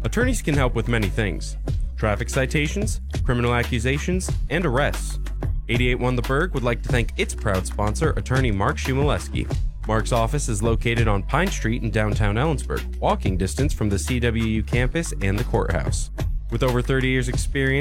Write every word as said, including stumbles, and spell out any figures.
Attorneys can help with many things: traffic citations, criminal accusations, and arrests. eighty-eight one The Berg would like to thank its proud sponsor, attorney Mark Shumalesky. Mark's office is located on Pine Street in downtown Ellensburg, walking distance from the C W U campus and the courthouse. With over thirty years experience